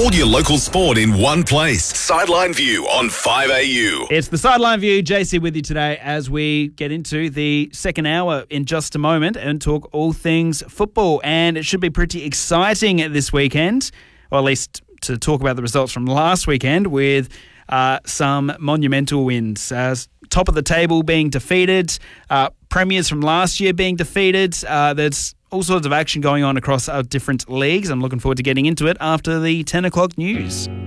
All your local sport in one place. Sideline View on 5AU. It's the Sideline View. JC with you today as we get into the second hour in just a moment and talk all things football. And it should be pretty exciting this weekend, or at least to talk about the results from last weekend with some monumental wins. Top of the table being defeated, premiers from last year being defeated. There's all sorts of action going on across our different leagues. I'm looking forward to getting into it after the 10 o'clock news.